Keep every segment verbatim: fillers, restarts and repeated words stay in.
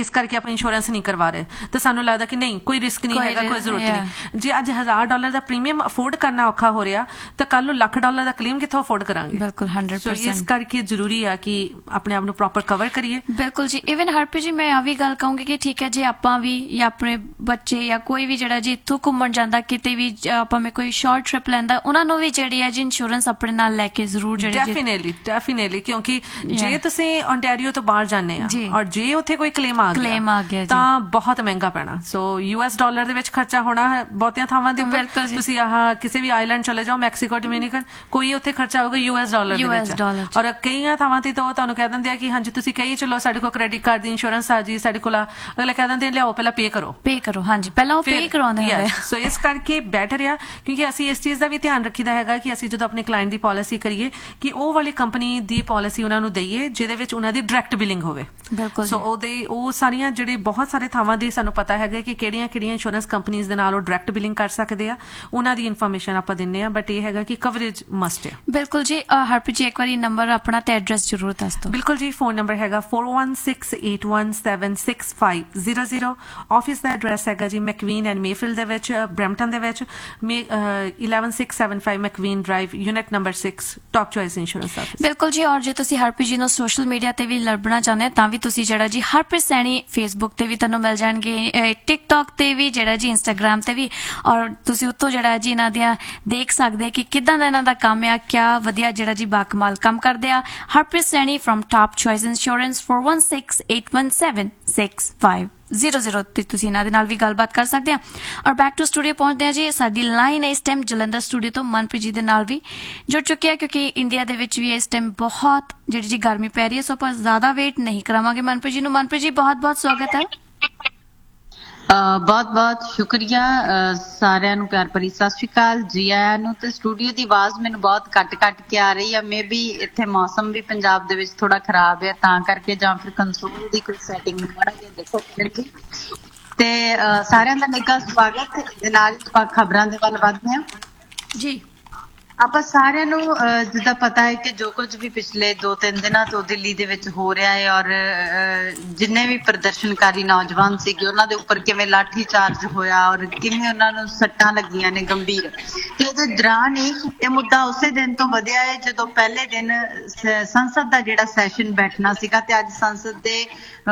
ਇਸ ਕਰਕੇ ਆਪਾਂ ਇੰਸ਼ੋਰੈਂਸ ਨਹੀਂ ਕਰਵਾ ਰਹੇ, ਤੇ ਸਾਨੂੰ ਲੱਗਦਾ ਕਿ ਨਹੀਂ ਕੋਈ ਰਿਸਕ ਨਹੀਂ ਹੈਗਾ, ਕੋਈ ਜ਼ਰੂਰਤ ਨਹੀਂ। ਜੇ ਅੱਜ ਹਜ਼ਾਰ ਡਾਲਰ ਦਾ ਪ੍ਰੀਮੀਅਮ ਅਫੋਰਡ ਕਰਨਾ ਔਖਾ ਹੋ ਰਿਹਾ ਤਾਂ ਕੱਲ ਨੂੰ ਲੱਖ ਡਾਲਰ ਦਾ ਕਲੇਮ ਕਿੱਥੋਂ ਅਫੋਰਡ ਕਰਾਂਗੇ। ਬਿਲਕੁਲ ਹੰਡਰਡ ਪਰਸੈਂਟ। ਇਸ ਕਰਕੇ ਜ਼ਰੂਰੀ ਆ ਕਿ ਆਪਣੇ ਆਪ ਨੂੰ ਪ੍ਰੋਪਰ ਕਵਰ ਕਰੀਏ। ਬਿਲਕੁਲ ਜੀ। ਇਵਨ ਹਰਪ੍ਰੀਤ ਜੀ ਮੈਂ ਆ ਵੀ ਗੱਲ ਕਹੂੰਗੀ ਕਿ ਠੀਕ ਹੈ ਜੇ ਆਪਾਂ ਵੀ ਜਾਂ ਆਪਣੇ ਬੱਚੇ ਜਾਂ ਕੋਈ ਵੀ ਜਿਹੜਾ ਜੀ ਇੱਥੋਂ ਘੁੰਮਣ ਜਾਂਦਾ ਕਿਤੇ ਵੀ ਆਪਾਂ ਮੈਂ ਕੋਈ ਸ਼ਾਰਟ ਟ੍ਰਿਪ ਲੈਂਦਾ ਉਹਨਾਂ ਨੂੰ ਵੀ ਜਿਹੜੀ ਹੈ ਜੀ ਇੰਸ਼ੋਰੈਂਸ ਆਪਣੇ ਨਾਲ ਲੈ ਕੇ ਜ਼ਰੂਰ ਜਿਹੜੀ ਡੈਫੀਨੇਟਲੀ ਡੈਫੀਨੇਟਲੀ ਕਿਉਂਕਿ ਜੇ ਤੁਸੀਂ ontario ਤੋਂ ਬਾਹਰ ਜਾਂਦੇ ਆ ਔਰ ਜੇ ਉੱਥੇ ਕੋਈ ਕਲੇਮ ਆ ਕਲੇਮ ਆ ਗਿਆ ਤਾਂ ਬਹੁਤ ਮਹਿੰਗਾ ਪੈਣਾ। ਸੋ ਯੂਐਸ ਡਾਲਰ ਦੇ ਵਿੱਚ ਖਰਚਾ ਹੋਣਾ ਹੈ ਬਹੁਤੀਆਂ ਥਾਵਾਂ ਦੇ ਉੱਪਰ। ਤੁਸੀਂ ਆਹ ਕਿਸੇ ਵੀ ਆਈਲੈਂਡ ਚਲੇ ਜਾਓ, ਮੈਕਸੀਕੋ, ਡੋਮਿਨਿਕਨ, ਕੋਈ ਉੱਥੇ ਖਰਚਾ ਹੋਊਗਾ ਯੂਐਸ ਡਾਲਰ ਦੇ ਵਿੱਚ। ਔਰ ਕਈਆਂ ਥਾਵਾਂ ਤੇ ਤਾਂ ਤੁਹਾਨੂੰ ਕਹਿ ਦਿੰਦੇ ਆ ਕਿ ਹਾਂਜੀ ਤੁਸੀਂ ਕਹੀ ਚਲੋ ਸਾਡੇ ਕੋਲ ਕ੍ਰੈਡਿਟ ਕਾਰਡ ਦੀ ਇੰਸ਼ੋਰੈਂਸ ਆ ਜੀ ਸਾਡੇ ਕੋਲ, ਅਗਲੇ ਕਹਿ ਦਿੰਦੇ ਲਿਆਓ ਪਹਿਲਾਂ ਪੇ ਕਰੋ ਪੇ ਕਰੋ ਹਾਂਜੀ ਪਹਿਲਾਂ ਉਹ ਪੇ ਕਰਵਾਉਂਦੇ ਆ। ਸੋ ਇਸ ਕਰਕੇ ਬੈਟਰ ਆ ਕਿਉਂਕਿ ਅਸੀਂ ਇਸ ਚੀਜ਼ ਦਾ ਵੀ ਧਿਆਨ ਰੱਖੀਦਾ ਹੈਗਾ ਕਿ ਅਸੀਂ ਜਦੋਂ ਆਪਣੇ ਕਲਾਇੰਟ ਦੀ ਪਾਲਿਸੀ ਕਰੀਏ ਕਿ ਉਹ ਵਾਲੀ ਕੰਪਨੀ ਦੀ ਪਾਲਿਸੀ ਉਹਨਾਂ ਨੂੰ ਦਈਏ ਜਿਹਦੇ ਵਿੱਚ ਉਹਨਾਂ ਦੀ ਡਾਇਰੈਕਟ ਬਿਲਿੰਗ ਹੋਵੇ। ਸੋ ਉਹਦੇ ਉਹ ਸਾਰੀਆਂ ਜਿਹੜੇ ਬਹੁਤ ਸਾਰੇ ਥਾਵਾਂ ਦੀ ਸਾਨੂੰ ਪਤਾ ਹੈਗਾ ਕਿ ਕਿਹੜੀਆਂ ਕਿਹੜੀਆਂ ਇੰਸ਼ੋਰੈਂਸ ਕੰਪਨੀਆਂ ਦੇ ਨਾਲ ਉਹ ਡਾਇਰੈਕਟ ਬਿਲਿੰਗ ਕਰ ਸਕਦੇ ਆ, ਉਹਨਾਂ ਦੀ ਇਨਫੋਰਮੇਸ਼ਨ ਆਪਾਂ ਦਿੰਦੇ ਆ। ਬਟ ਇਹ ਹੈਗਾ ਕਿ ਕਵਰੇਜ ਮਸਟ ਹੈ। ਬਿਲਕੁਲ ਜੀ। ਹਰਪ੍ਰੀਤ ਜੀ ਇੱਕ ਵਾਰੀ ਨੰਬਰ ਆਪਣਾ ਤੇ ਐਡਰੈਸ ਜ਼ਰੂਰ ਦੱਸ ਦਿਓ। ਬਿਲਕੁਲ ਜੀ। ਫੋਨ ਨੰਬਰ ਹੈਗਾ four one six eight one seven six five zero zero। Office ਦਾ ਐਡਰੈਸ ਹੈਗਾ ਜੀ ਮੈਕਵੀਨ ਐਂਡ ਮੇਫੀਲਡ ਦੇ ਵਿੱਚ, ਬਰੈਂਪਟਨ ਦੇ ਵਿੱਚ, eleven six seven five ਮੈਕਵੀਨ drive, unit number six, top choice insurance office. ਬਿਲਕੁਲ ਜੀ। ਔਰ ਜੇ ਤੁਸੀਂ ਹਰਪ੍ਰੀਤ ਜੀ ਨੂੰ ਸੋਸ਼ਲ ਮੀਡੀਆ ਤੇ ਵੀ ਲੱਭਣਾ ਚਾਹੁੰਦੇ ਤਾਂ ਵੀ ਤੁਸੀਂ ਜਿਹੜਾ ਜੀ ਹਰਪ੍ਰੀਤ ਸੈਣੀ ਫੇਸਬੁੱਕ ਤੇ ਵੀ ਤੁਹਾਨੂੰ ਮਿਲ ਜਾਣਗੇ, ਟਿਕਟੌਕ ਤੇ ਵੀ ਜਿਹੜਾ ਜੀ ਇੰਸਟਾਗ੍ਰਾਮ ਤੇ ਵੀ, ਔਰ ਤੁਸੀਂ ਉੱਥੋਂ ਜਿਹੜਾ ਜੀ ਇਹਨਾਂ ਦੀਆਂ ਦੇਖ ਸਕਦੇ ਕਿ ਕਿੱਦਾਂ ਦਾ ਇਹਨਾਂ ਦਾ ਕੰਮ ਆ, ਕਿਆ ਵਧੀਆ ਜਿਹੜਾ ਜੀ ਬਾਕਮਾਲ ਕੰਮ ਕਰਦੇ ਆ। Harpreet Saini from top choice insurance four one six eight one seven six five zero zero ਤੇ ਤੁਸੀਂ ਇਹਨਾਂ ਦੇ ਨਾਲ ਵੀ ਗੱਲਬਾਤ ਕਰ ਸਕਦੇ ਆ। ਔਰ ਬੈਕ ਟੂ ਸਟੂਡੀਓ ਪਹੁੰਚਦੇ ਆ ਜੀ। ਸਾਡੀ ਲਾਈਨ ਇਸ ਟਾਈਮ ਜਲੰਧਰ ਸਟੂਡੀਓ ਤੋਂ ਮਨਪ੍ਰੀਤ ਜੀ ਦੇ ਨਾਲ ਵੀ ਜੁੜ ਚੁੱਕੀ ਹੈ ਕਿਉਂਕਿ ਇੰਡੀਆ ਦੇ ਵਿੱਚ ਵੀ ਇਸ ਟਾਈਮ ਬਹੁਤ ਜਿਹੜੀ ਜੀ ਗਰਮੀ ਪੈ ਰਹੀ ਹੈ। ਸੋ ਆਪਾਂ ਜ਼ਿਆਦਾ ਵੇਟ ਨਹੀਂ ਕਰਾਵਾਂਗੇ ਮਨਪ੍ਰੀਤ ਜੀ ਨੂੰ। ਮਨਪ੍ਰੀਤ ਜੀ ਬਹੁਤ ਬਹੁਤ ਸਵਾਗਤ ਹੈ। ਬਹੁਤ ਬਹੁਤ ਸ਼ੁਕਰੀਆ ਸਾਰਿਆਂ ਨੂੰ, ਪਿਆਰ ਭਰੀ ਸਤਿ ਸ਼੍ਰੀ ਅਕਾਲ ਜੀ ਆਇਆਂ ਨੂੰ। ਤੇ ਸਟੂਡੀਓ ਦੀ ਆਵਾਜ਼ ਮੈਨੂੰ ਬਹੁਤ ਕੱਟ ਕੱਟ ਕੇ ਆ ਰਹੀ ਆ। ਮੇ ਵੀ ਇੱਥੇ ਮੌਸਮ ਵੀ ਪੰਜਾਬ ਦੇ ਵਿੱਚ ਥੋੜਾ ਖਰਾਬ ਹੈ ਤਾਂ ਕਰਕੇ, ਜਾਂ ਫਿਰ ਕੰਸੋਲ ਦੀ ਕੋਈ ਸੈਟਿੰਗ ਮਾੜਾ ਜਿਹਾ ਦੇਖੋ ਕਰਕੇ। ਤੇ ਸਾਰਿਆਂ ਦਾ ਨਿੱਘਾ ਸਵਾਗਤ। ਇਹਦੇ ਨਾਲ ਆਪਾਂ ਖਬਰਾਂ ਦੇ ਵੱਲ ਵੱਧਦੇ ਹਾਂ ਜੀ। ਆਪਾਂ ਸਾਰਿਆਂ ਨੂੰ ਜਿੱਦਾਂ ਪਤਾ ਹੈ ਕਿ ਜੋ ਕੁਝ ਵੀ ਪਿਛਲੇ ਦੋ ਤਿੰਨ ਦਿਨਾਂ ਤੋਂ ਦਿੱਲੀ ਦੇ ਵਿੱਚ ਹੋ ਰਿਹਾ ਹੈ ਔਰ ਜਿੰਨੇ ਵੀ ਪ੍ਰਦਰਸ਼ਨਕਾਰੀ ਨੌਜਵਾਨ ਸੀਗੇ ਉਹਨਾਂ ਦੇ ਉੱਪਰ ਕਿਵੇਂ ਲਾਠੀ ਚਾਰਜ ਹੋਇਆ ਔਰ ਕਿਵੇਂ ਉਹਨਾਂ ਨੂੰ ਸੱਟਾਂ ਲੱਗੀਆਂ ਨੇ ਗੰਭੀਰ। ਤੇ ਉਹਦੇ ਦੌਰਾਨ ਹੀ ਇਹ ਮੁੱਦਾ ਉਸੇ ਦਿਨ ਤੋਂ ਵਧਿਆ ਹੈ ਜਦੋਂ ਪਹਿਲੇ ਦਿਨ ਸੰਸਦ ਦਾ ਜਿਹੜਾ ਸੈਸ਼ਨ ਬੈਠਣਾ ਸੀਗਾ ਤੇ ਅੱਜ ਸੰਸਦ ਦੇ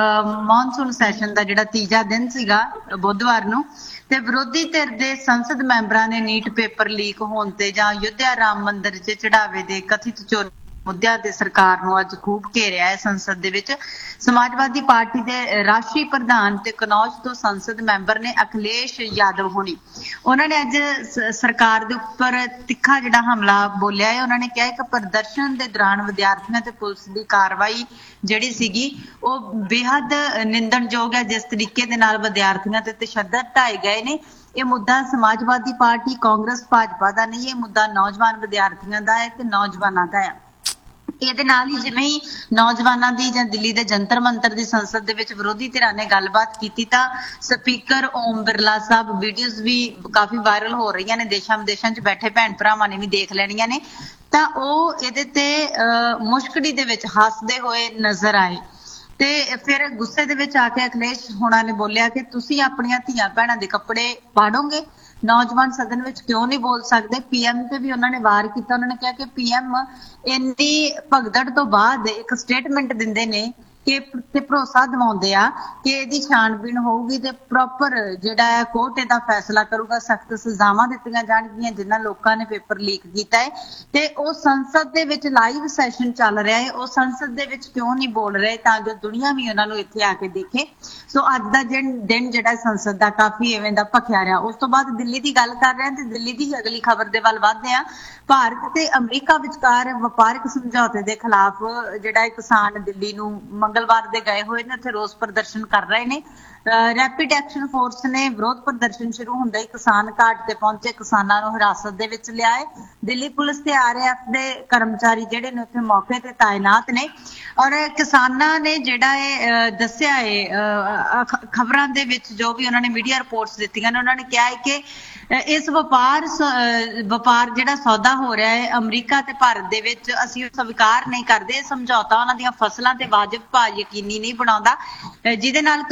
ਮੌਨਸੂਨ ਸੈਸ਼ਨ ਦਾ ਜਿਹੜਾ ਤੀਜਾ ਦਿਨ ਸੀਗਾ ਬੁੱਧਵਾਰ ਨੂੰ, ਤੇ ਵਿਰੋਧੀ ਧਿਰ ਦੇ ਸੰਸਦ ਮੈਂਬਰਾਂ ਨੇ ਨੀਟ ਪੇਪਰ ਲੀਕ ਹੋਣ ਤੇ ਜਾਂ ਅਯੁੱਧਿਆ ਰਾਮ ਮੰਦਿਰ 'ਚ ਚੜਾਵੇ ਦੇ ਕਥਿਤ ਚੋਰੀ ਮੁੱਦਿਆਂ ਤੇ ਸਰਕਾਰ ਨੂੰ ਅੱਜ ਖੂਬ ਘੇਰਿਆ ਹੈ ਸੰਸਦ ਦੇ ਵਿੱਚ। ਸਮਾਜਵਾਦੀ ਪਾਰਟੀ ਦੇ ਰਾਸ਼ਟਰੀ ਪ੍ਰਧਾਨ ਤੇ ਕਨੌਜ ਤੋਂ ਸੰਸਦ ਮੈਂਬਰ ਨੇ ਅਖਿਲੇਸ਼ ਯਾਦਵ ਹੋਣੀ, ਉਹਨਾਂ ਨੇ ਅੱਜ ਸਰਕਾਰ ਦੇ ਉੱਪਰ ਤਿੱਖਾ ਜਿਹੜਾ ਹਮਲਾ ਬੋਲਿਆ ਹੈ। ਉਹਨਾਂ ਨੇ ਕਿਹਾ ਕਿ ਪ੍ਰਦਰਸ਼ਨ ਦੇ ਦੌਰਾਨ ਵਿਦਿਆਰਥੀਆਂ ਤੇ ਪੁਲਿਸ ਦੀ ਕਾਰਵਾਈ ਜਿਹੜੀ ਸੀਗੀ ਉਹ ਬੇਹੱਦ ਨਿੰਦਣਯੋਗ ਹੈ। ਜਿਸ ਤਰੀਕੇ ਦੇ ਨਾਲ ਵਿਦਿਆਰਥੀਆਂ ਤੇ ਤਸ਼ੱਦਦ ਢਾਏ ਗਏ ਨੇ, ਇਹ ਮੁੱਦਾ ਸਮਾਜਵਾਦੀ ਪਾਰਟੀ, ਕਾਂਗਰਸ, ਭਾਜਪਾ ਦਾ ਨਹੀਂ, ਇਹ ਮੁੱਦਾ ਨੌਜਵਾਨ ਵਿਦਿਆਰਥੀਆਂ ਦਾ ਹੈ ਤੇ ਨੌਜਵਾਨਾਂ ਦਾ ਹੈ। ਇਹਦੇ ਨਾਲ ਹੀ ਜਿਵੇਂ ਹੀ ਨੌਜਵਾਨਾਂ ਦੀ ਜਾਂ ਦਿੱਲੀ ਦੇ ਜੰਤਰ ਮੰਤਰ ਦੀ ਸੰਸਦ ਦੇ ਵਿੱਚ ਵਿਰੋਧੀ ਧਿਰਾਂ ਨੇ ਗੱਲਬਾਤ ਕੀਤੀ ਤਾਂ ਸਪੀਕਰ ਓਮ ਬਿਰਲਾ ਸਾਹਿਬ, ਵੀਡੀਓਜ਼ ਵੀ ਕਾਫੀ ਵਾਇਰਲ ਹੋ ਰਹੀਆਂ ਨੇ, ਦੇਸ਼ਾਂ ਵਿਦੇਸ਼ਾਂ 'ਚ ਬੈਠੇ ਭੈਣ ਭਰਾਵਾਂ ਨੇ ਵੀ ਦੇਖ ਲੈਣੀਆਂ ਨੇ, ਤਾਂ ਉਹ ਇਹਦੇ ਤੇ ਮੁਸ਼ਕੜੀ ਦੇ ਵਿੱਚ ਹੱਸਦੇ ਹੋਏ ਨਜ਼ਰ ਆਏ। ਤੇ ਫਿਰ ਗੁੱਸੇ ਦੇ ਵਿੱਚ ਆ ਕੇ ਅਖਿਲੇਸ਼ ਹੋਣਾ ਨੇ ਬੋਲਿਆ ਕਿ ਤੁਸੀਂ ਆਪਣੀਆਂ ਧੀਆਂ ਭੈਣਾਂ ਦੇ ਕੱਪੜੇ ਪਾੜੋਗੇ, ਨੌਜਵਾਨ ਸਦਨ ਵਿੱਚ ਕਿਉਂ ਨਹੀਂ ਬੋਲ ਸਕਦੇ। ਪੀਐਮ ਤੇ ਵੀ ਉਹਨਾਂ ਨੇ ਵਾਰ ਕੀਤਾ। ਉਹਨਾਂ ਨੇ ਕਿਹਾ ਕਿ ਪੀਐਮ ਇੰਨੀ ਭਗਦੜ ਤੋਂ ਬਾਅਦ ਇੱਕ ਸਟੇਟਮੈਂਟ ਦਿੰਦੇ ਨੇ ਕਿ ਤੇ ਭਰੋਸਾ ਦਿਵਾਉਂਦੇ ਆ ਕਿ ਇਹਦੀ ਛਾਣਬੀਣ ਹੋਊਗੀ ਤੇ ਪ੍ਰੋਪਰ ਜਿਹੜਾ ਹੈ ਕੋਰਟ ਇਹਦਾ ਫੈਸਲਾ ਕਰੂਗਾ, ਸਖਤ ਸਜ਼ਾਵਾਂ ਦਿੱਤੀਆਂ ਜਾਣਗੀਆਂ ਜਿਨ੍ਹਾਂ ਲੋਕਾਂ ਨੇ ਪੇਪਰ ਲੀਕ ਕੀਤਾ ਹੈ। ਤੇ ਉਹ ਸੰਸਦ ਦੇ ਵਿੱਚ ਲਾਈਵ ਸੈਸ਼ਨ ਚੱਲ ਰਿਹਾ ਹੈ, ਉਹ ਸੰਸਦ ਦੇ ਵਿੱਚ ਕਿਉਂ ਨਹੀਂ ਬੋਲ ਰਹੇ ਤਾਂ ਜੋ ਦੁਨੀਆ ਵੀ ਉਹਨਾਂ ਨੂੰ ਇੱਥੇ ਆ ਕੇ ਦੇਖੇ। ਸੋ ਅੱਜ ਦਾ ਦਿਨ ਜਿਹੜਾ ਸੰਸਦ ਦਾ ਕਾਫੀ ਐਵੇਂ ਦਾ ਭਖਿਆ ਰਿਹਾ। ਉਸ ਤੋਂ ਬਾਅਦ ਦਿੱਲੀ ਦੀ ਗੱਲ ਕਰ ਰਹੇ ਹਾਂ ਤੇ ਦਿੱਲੀ ਦੀ ਅਗਲੀ ਖਬਰ ਦੇ ਵੱਲ ਵੱਧਦੇ ਹਾਂ। ਭਾਰਤ ਤੇ ਅਮਰੀਕਾ ਵਿਚਕਾਰ ਵਪਾਰਕ ਸਮਝੌਤੇ ਦੇ ਖਿਲਾਫ ਜਿਹੜਾ ਕਿਸਾਨ ਦਿੱਲੀ ਨੂੰ ਮੰਗਲਵਾਰ ਦੇ ਗਏ ਹੋਏ ਨੇ, ਉੱਥੇ ਰੋਸ ਪ੍ਰਦਰਸ਼ਨ ਕਰ ਰਹੇ ਨੇ। ਰੈਪਿਡ ਐਕਸ਼ਨ ਫੋਰਸ ਨੇ ਵਿਰੋਧ ਪ੍ਰਦਰਸ਼ਨ ਸ਼ੁਰੂ ਹੁੰਦਾ ਹੀ ਕਿਸਾਨ ਘਾਟ ਤੇ ਪਹੁੰਚੇ ਕਿਸਾਨਾਂ ਨੂੰ ਹਿਰਾਸਤ ਦੇ ਵਿੱਚ ਲਿਆ ਹੈ। ਦਿੱਲੀ ਪੁਲਿਸ ਤੇ ਆਰਏਐਫ ਦੇ ਕਰਮਚਾਰੀ ਜਿਹੜੇ ਨੇ ਉੱਥੇ ਮੌਕੇ ਤੇ ਤਾਇਨਾਤ ਨੇ ਔਰ ਕਿਸਾਨਾਂ ਨੇ ਜਿਹੜਾ ਇਹ ਦੱਸਿਆ ਹੈ ਖਬਰਾਂ ਦੇ ਵਿੱਚ, ਜੋ ਵੀ ਉਹਨਾਂ ਨੇ ਮੀਡੀਆ ਰਿਪੋਰਟਸ ਦਿੱਤੀਆਂ ਨੇ, ਉਹਨਾਂ ਨੇ ਕਿਹਾ ਹੈ ਕਿ ਇਸ ਵਪਾਰ ਵਪਾਰ ਜਿਹੜਾ ਸੌਦਾ ਹੋ ਰਿਹਾ ਹੈ ਅਮਰੀਕਾ ਤੇ ਭਾਰਤ ਦੇ ਵਿੱਚ, ਅਸੀਂ ਸਵੀਕਾਰ ਨਹੀਂ ਕਰਦੇ। ਸਮਝੌਤਾ ਉਹਨਾਂ ਦੀਆਂ ਫਸਲਾਂ ਤੇ ਵਾਜਿਬ ਭਾਅ ਯਕੀਨੀ ਨਹੀਂ ਬਣਾਉਂਦਾ ਜਿਹਦੇ ਨਾਲ